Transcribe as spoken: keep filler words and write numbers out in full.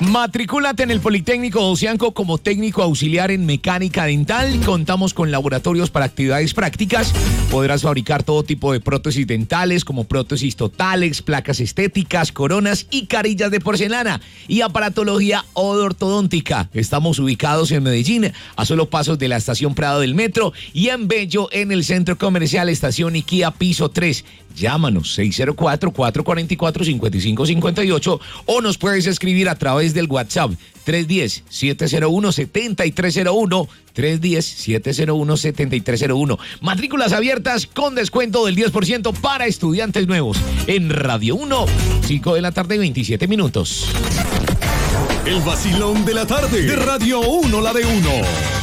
Matricúlate en el Politécnico de Ocianco como técnico auxiliar en mecánica dental. Contamos con laboratorios para actividades prácticas. Podrás fabricar todo tipo de prótesis dentales como prótesis totales, placas estéticas, coronas y carillas de porcelana. Y aparatología odontodóntica. Estamos ubicados en Medellín, a solo pasos de la estación Prado del Metro, y en Bello, en el Centro Comercial Estación IKEA Piso tres. Llámanos seis cero cuatro, cuatro cuatro cuatro, cinco cinco cinco ocho o nos puedes escribir a través del WhatsApp tres uno cero, siete cero uno, siete tres cero uno, tres uno cero, siete cero uno, siete tres cero uno. Matrículas abiertas con descuento del diez por ciento para estudiantes nuevos. En Radio uno, cinco de la tarde, veintisiete minutos. El vacilón de la tarde de Radio uno, la de uno.